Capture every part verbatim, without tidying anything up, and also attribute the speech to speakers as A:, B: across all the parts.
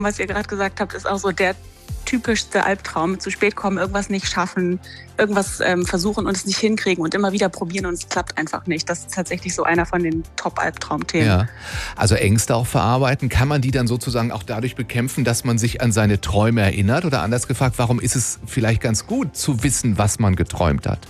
A: Was ihr gerade gesagt habt, ist auch so der typischste Albtraum. Zu spät kommen, irgendwas nicht schaffen, irgendwas ähm, versuchen und es nicht hinkriegen und immer wieder probieren und es klappt einfach nicht. Das ist tatsächlich so einer von den Top-Albtraumthemen.
B: Ja, also Ängste auch verarbeiten. Kann man die dann sozusagen auch dadurch bekämpfen, dass man sich an seine Träume erinnert? Oder anders gefragt, warum ist es vielleicht ganz gut zu wissen, was man geträumt hat?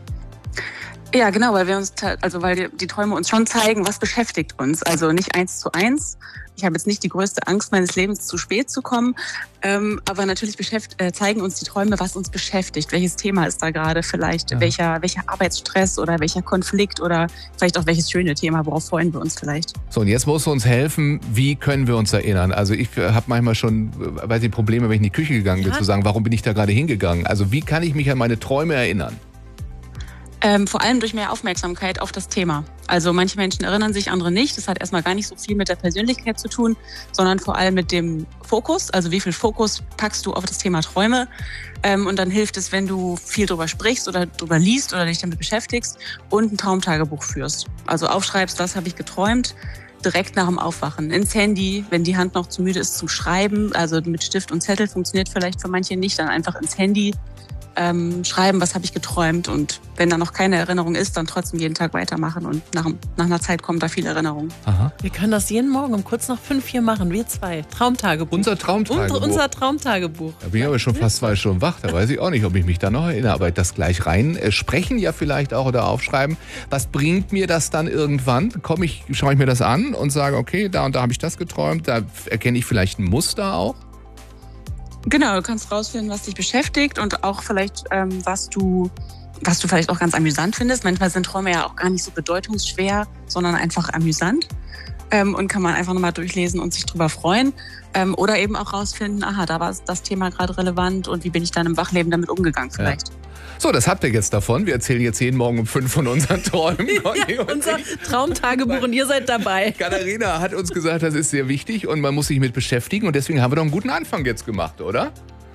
A: Ja, genau, weil wir uns, also weil die, die Träume uns schon zeigen, was beschäftigt uns. Also nicht eins zu eins. Ich habe jetzt nicht die größte Angst meines Lebens, zu spät zu kommen. Ähm, aber natürlich beschäft, äh, zeigen uns die Träume, was uns beschäftigt. Welches Thema ist da gerade vielleicht? Ja. Welcher, welcher Arbeitsstress oder welcher Konflikt oder vielleicht auch welches schöne Thema? Worauf freuen wir uns vielleicht?
B: So, und jetzt musst du uns helfen. Wie können wir uns erinnern? Also ich habe manchmal schon, weiß ich, Probleme, wenn ich in die Küche gegangen bin, ja. zu sagen, warum bin ich da gerade hingegangen? Also wie kann ich mich an meine Träume erinnern?
A: Ähm, vor allem durch mehr Aufmerksamkeit auf das Thema. Also manche Menschen erinnern sich, andere nicht. Das hat erstmal gar nicht so viel mit der Persönlichkeit zu tun, sondern vor allem mit dem Fokus. Also wie viel Fokus packst du auf das Thema Träume? Ähm, und dann hilft es, wenn du viel drüber sprichst oder drüber liest oder dich damit beschäftigst und ein Traumtagebuch führst. Also aufschreibst, was habe ich geträumt, direkt nach dem Aufwachen. Ins Handy, wenn die Hand noch zu müde ist zum Schreiben. Also mit Stift und Zettel funktioniert vielleicht für manche nicht, dann einfach ins Handy. Ähm, schreiben, was habe ich geträumt und wenn da noch keine Erinnerung ist, dann trotzdem jeden Tag weitermachen und nach, nach einer Zeit kommt da viel Erinnerung.
C: Aha. Wir können das jeden Morgen um kurz nach fünf hier machen, wir zwei. Traumtagebuch.
B: Unser Traumtagebuch.
C: Und, unser Traumtagebuch.
B: Da bin ich aber schon fast zwei Stunden wach, da weiß ich auch nicht, ob ich mich da noch erinnere, aber das gleich rein äh, sprechen ja vielleicht auch oder aufschreiben. Was bringt mir das dann irgendwann? Komme ich, schaue ich mir das an und sage, okay, da und da habe ich das geträumt, da erkenne ich vielleicht ein Muster auch?
A: Genau, du kannst rausfinden, was dich beschäftigt und auch vielleicht, ähm, was du, was du vielleicht auch ganz amüsant findest. Manchmal sind Träume ja auch gar nicht so bedeutungsschwer, sondern einfach amüsant. Ähm, und kann man einfach nochmal durchlesen und sich drüber freuen. Ähm, oder eben auch rausfinden, aha, da war das Thema gerade relevant und wie bin ich dann im Wachleben damit umgegangen vielleicht.
B: Ja. So, das habt ihr jetzt davon. Wir erzählen jetzt jeden Morgen um fünf von unseren Träumen.
C: Ja, unser Traumtagebuch und ihr seid dabei.
B: Katharina hat uns gesagt, das ist sehr wichtig und man muss sich mit beschäftigen und deswegen haben wir doch einen guten Anfang jetzt gemacht, oder?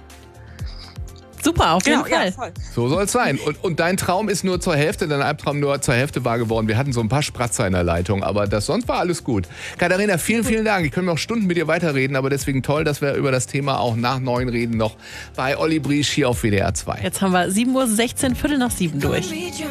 C: Super, auf jeden
A: genau,
C: Fall.
A: Ja, voll.
B: So soll es sein. Und, und dein Traum ist nur zur Hälfte, dein Albtraum nur zur Hälfte wahr geworden. Wir hatten so ein paar Spratzer in der Leitung, aber das sonst war alles gut. Katharina, vielen, vielen Dank. Ich könnte noch Stunden mit dir weiterreden, aber deswegen toll, dass wir über das Thema auch nach neun reden noch bei Olli Briesch hier auf W D R zwei.
C: Jetzt haben wir sieben Uhr sechzehn, Viertel nach sieben durch.